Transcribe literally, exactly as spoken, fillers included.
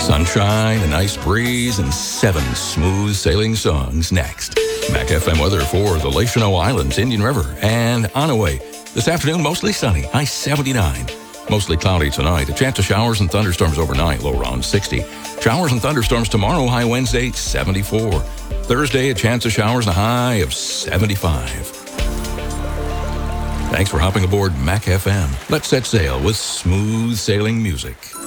Sunshine, a nice breeze, and seven smooth sailing songs next. Mac F M weather for the Lachino Islands, Indian River, and Onaway. This afternoon, mostly sunny, high seventy-nine. Mostly cloudy tonight. A chance of showers and thunderstorms overnight, low around sixty. Showers and thunderstorms tomorrow, high Wednesday, seventy-four. Thursday, a chance of showers and a high of seventy-five. Thanks for hopping aboard Mac F M. Let's set sail with smooth sailing music.